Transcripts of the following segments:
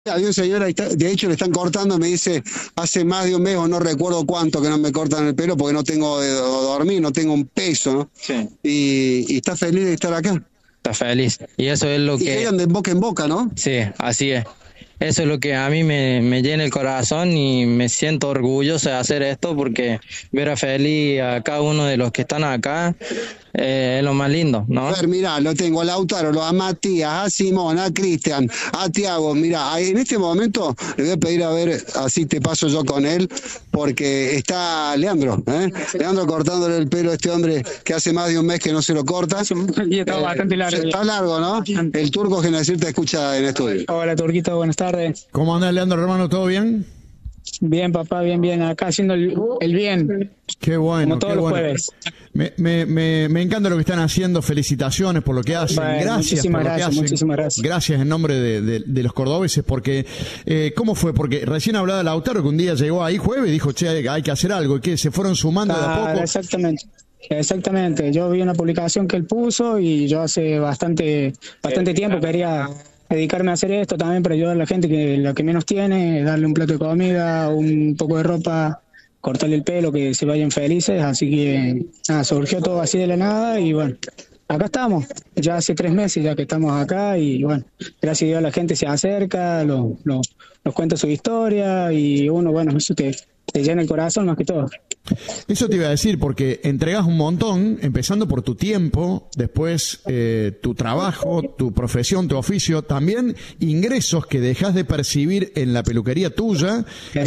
Había un señor, ahí de hecho le están cortando, me dice, hace más de un mes o no recuerdo cuánto que no me cortan el pelo porque no tengo de dormir, no tengo un peso, ¿no? Sí. Y está feliz de estar acá. Está feliz. Y eso es lo Y que... llegan de boca en boca, ¿no? Sí, así es. Eso es lo que a mí me llena el corazón y me siento orgulloso de hacer esto porque ver a feliz a cada uno de los que están acá es lo más lindo, ¿no? A ver, mirá, lo tengo a Lautaro, a Matías, a Simón, a Cristian, a Tiago. Mirá, en este momento le voy a pedir a ver, así te paso yo con él, porque está Leandro, ¿eh? Leandro cortándole el pelo a este hombre que hace más de un mes que no se lo corta. Y está bastante largo. Está largo, ¿no? El turco Genacir te escucha en estudio. Hola, Turquito, buenas tardes. ¿Cómo andás, Leandro, hermano? ¿Todo bien? Bien, papá, bien. Acá haciendo el bien. Qué bueno. Como todos qué los bueno. jueves. Me encanta lo que están haciendo. Felicitaciones por lo que hacen. Bueno, gracias por lo que hacen. Muchísimas gracias. Gracias en nombre de los cordobeses. Porque, ¿cómo fue? Porque recién hablaba Lautaro que un día llegó ahí jueves y dijo, che, hay que hacer algo. Y que se fueron sumando de a poco. Exactamente. Yo vi una publicación que él puso y yo hace bastante tiempo quería dedicarme a hacer esto también para ayudar a la gente que lo que menos tiene, darle un plato de comida, un poco de ropa, cortarle el pelo, que se vayan felices. Así que nada, surgió todo así de la nada y bueno, acá estamos. Ya hace 3 meses ya que estamos acá y bueno, gracias a Dios la gente se acerca, nos cuenta su historia y uno, bueno, eso te llena el corazón más que todo. Eso te iba a decir, porque entregas un montón, empezando por tu tiempo, después tu trabajo, tu profesión, tu oficio, también ingresos que dejas de percibir en la peluquería tuya, que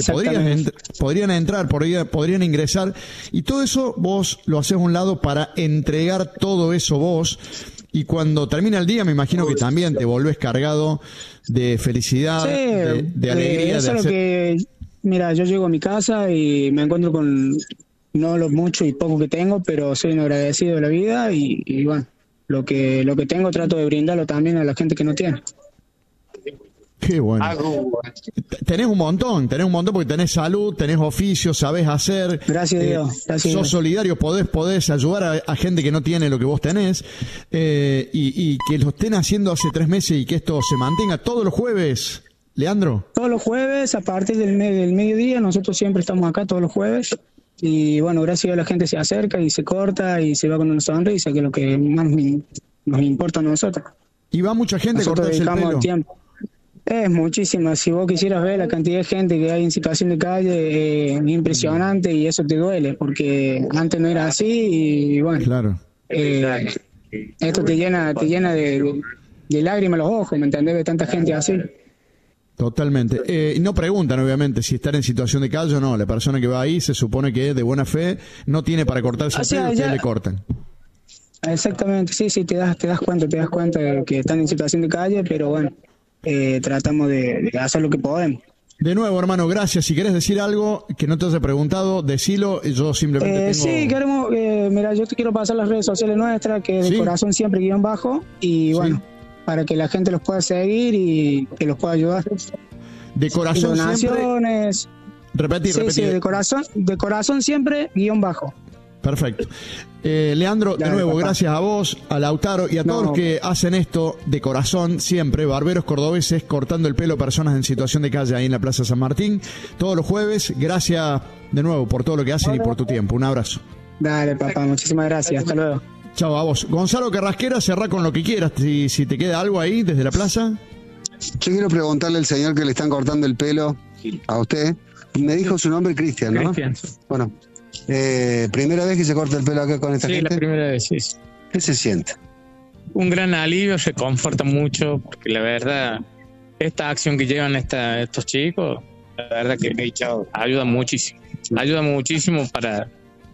podrían ingresar, y todo eso vos lo haces a un lado para entregar todo eso vos, y cuando termina el día me imagino que también te volvés cargado de felicidad, sí, de alegría. Eso es lo que... Mira, yo llego a mi casa y me encuentro con no lo mucho y poco que tengo, pero soy un agradecido de la vida y bueno, lo que tengo trato de brindarlo también a la gente que no tiene. Qué bueno. Tenés un montón porque tenés salud, tenés oficio, sabés hacer. Gracias a Dios. Sos solidario, podés ayudar a gente que no tiene lo que vos tenés. Y que lo estén haciendo hace 3 meses y que esto se mantenga todos los jueves. Leandro. Todos los jueves, a partir del mediodía, nosotros siempre estamos acá todos los jueves. Y bueno, gracias a Dios la gente se acerca y se corta y se va con una sonrisa, que es lo que más nos importa a nosotros. ¿Y va mucha gente a cortarse el pelo? Tiempo. Es muchísima. Si vos quisieras ver la cantidad de gente que hay en situación de calle, es impresionante y eso te duele, porque antes no era así y bueno. Claro. Esto te llena de lágrimas los ojos, ¿me entendés? De tanta gente así. Totalmente. No preguntan, obviamente, si estar en situación de calle o no. La persona que va ahí se supone que de buena fe no tiene para cortarse el pelo, ustedes le cortan. Exactamente, sí, te das cuenta de que están en situación de calle, pero bueno, tratamos de hacer lo que podemos. De nuevo, hermano, gracias. Si querés decir algo que no te haya preguntado, decilo. Yo simplemente tengo... Sí, queremos... mira, yo te quiero pasar las redes sociales nuestras, que es de corazón siempre _, y bueno... para que la gente los pueda seguir y que los pueda ayudar. De corazón donaciones. Siempre... Repetí. Sí, de corazón siempre _. Perfecto. Leandro, de nuevo, gracias a vos, a Lautaro y a todos los que hacen esto de corazón siempre, barberos cordobeses cortando el pelo a personas en situación de calle ahí en la Plaza San Martín, todos los jueves. Gracias de nuevo por todo lo que hacen y por tu tiempo. Un abrazo. Dale, papá, muchísimas gracias. Hasta luego. Chao, a vos. Gonzalo Carrasquera, cerrá con lo que quieras, si te queda algo ahí desde la plaza. Yo quiero preguntarle al señor que le están cortando el pelo a usted. Me dijo su nombre Cristian, ¿no? Cristian. Bueno, ¿primera vez que se corta el pelo acá con esta gente? Sí, la primera vez, sí. ¿Qué se siente? Un gran alivio, se conforta mucho, porque la verdad, esta acción que llevan estos chicos, la verdad que ayuda muchísimo para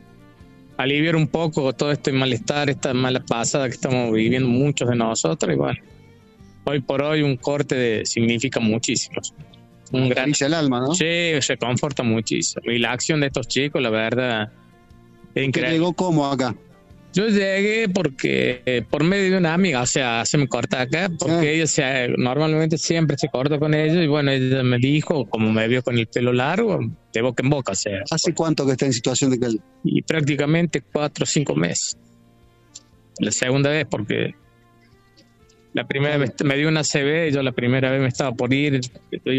aliviar un poco todo este malestar, esta mala pasada que estamos viviendo muchos de nosotros. Y bueno, hoy por hoy un corte significa muchísimo. Un gran el alma, ¿no? Sí, se conforta muchísimo. Y la acción de estos chicos, la verdad, es increíble. ¿Llegó cómo acá? Yo llegué porque por medio de una amiga, o sea, se me corta acá, porque ella normalmente siempre se corta con ella, y bueno, ella me dijo, como me vio con el pelo largo, de boca en boca, o sea. ¿Hace cuánto que está en situación de calle? Y prácticamente 4 o 5 meses. La segunda vez, porque La primera vez me dio una CB, yo la primera vez me estaba por ir,